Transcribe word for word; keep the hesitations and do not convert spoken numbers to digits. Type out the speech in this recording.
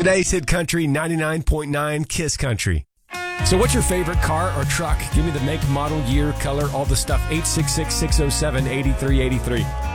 Today's Hit Country ninety-nine point nine Kiss Country. So what's your favorite car or truck? Give me the make, model, year, color, all the stuff. eight six six, six oh seven, eight three eight three.